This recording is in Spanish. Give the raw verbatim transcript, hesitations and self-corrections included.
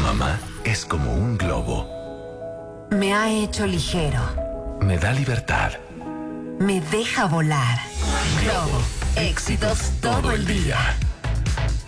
mamá es como un globo. Me ha hecho ligero. Me da libertad. Me deja volar. Globo. Éxitos todo el día.